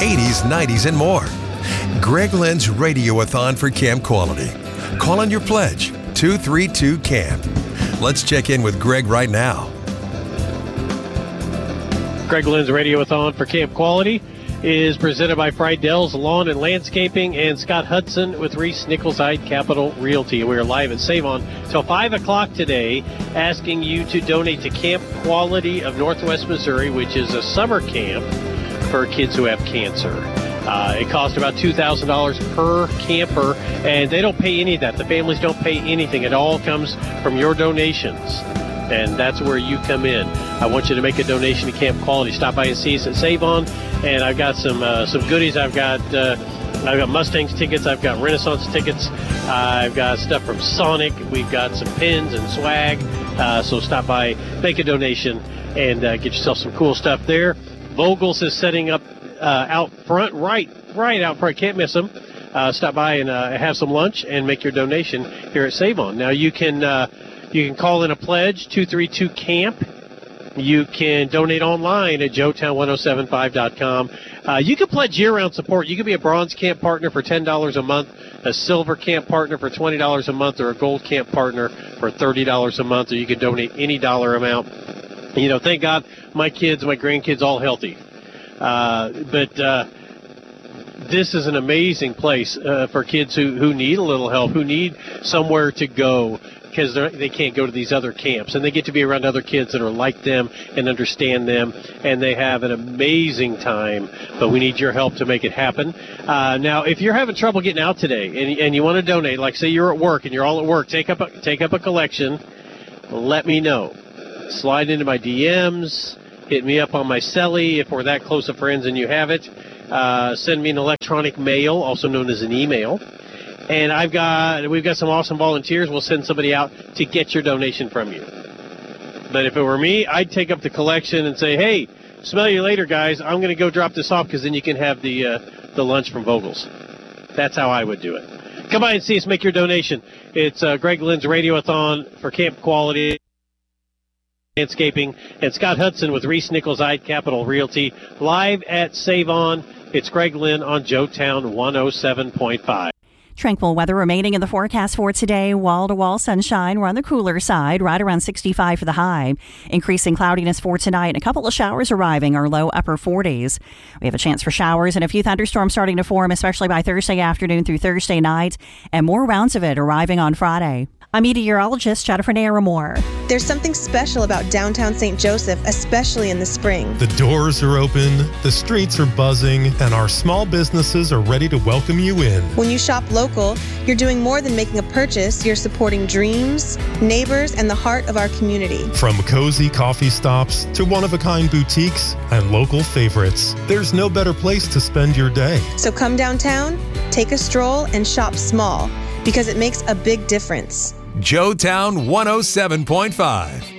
80s, 90s, and more. Greg Lynn's Radioathon for Camp Quality. Call on your pledge, 232-CAMP. Let's check in with Greg right now. Greg Lynn's Radioathon for Camp Quality is presented by Friedell's Lawn and Landscaping and Scott Hudson with Reese Nicholside Capital Realty. We are live at Save On till 5 o'clock today, asking you to donate to Camp Quality of Northwest Missouri, which is a summer camp for kids who have cancer. It costs about $2,000 per camper, and they don't pay any of that. The families don't pay anything. It all comes from your donations, and that's where you come in. I want you to make a donation to Camp Quality. Stop by and see us at Save On, and I've got some goodies. I've got Mustangs tickets. I've got Renaissance tickets. I've got stuff from Sonic. We've got some pins and swag. So stop by, make a donation, and get yourself some cool stuff there. Vogel's is setting up out front, right out front. Can't miss them. Stop by and have some lunch and make your donation here at Save On. Now you can call in a pledge, 232-CAMP. You can donate online at joetown1075.com. You can pledge year-round support. You can be a bronze camp partner for $10 a month, a silver camp partner for $20 a month, or a gold camp partner for $30 a month, or you can donate any dollar amount. You know, thank God my kids, my grandkids, all healthy. But this is an amazing place for kids who need a little help, who need somewhere to go because they can't go to these other camps. And they get to be around other kids that are like them and understand them, and they have an amazing time. But we need your help to make it happen. Now, if you're having trouble getting out today and you want to donate, like say you're at work and you're all at work, take up a collection, let me know. Slide into my DMs. Hit me up on my celly if we're that close of friends and you have it. Send me an electronic mail, also known as an email. And we've got some awesome volunteers. We'll send somebody out to get your donation from you. But if it were me, I'd take up the collection and say, hey, smell you later, guys. I'm going to go drop this off because then you can have the lunch from Vogel's. That's how I would do it. Come by and see us. Make your donation. It's Greg Lynn's Radioathon for Camp Quality Landscaping, and Scott Hudson with Reese Nicholside Capital Realty, live at Save On. It's Greg Lynn on Joetown 107.5. Tranquil weather remaining in the forecast for today. Wall-to-wall sunshine. We're on the cooler side, right around 65 for the high. Increasing cloudiness for tonight. A couple of showers arriving, our low upper 40s. We have a chance for showers and a few thunderstorms starting to form, especially by Thursday afternoon through Thursday night, and more rounds of it arriving on Friday. I'm meteorologist Jennifer Naramore. There's something special about downtown St. Joseph, especially in the spring. The doors are open, the streets are buzzing, and our small businesses are ready to welcome you in. When you shop local, you're doing more than making a purchase. You're supporting dreams, neighbors, and the heart of our community. From cozy coffee stops to one-of-a-kind boutiques and local favorites, there's no better place to spend your day. So come downtown, take a stroll, and shop small, because it makes a big difference. Joetown 107.5.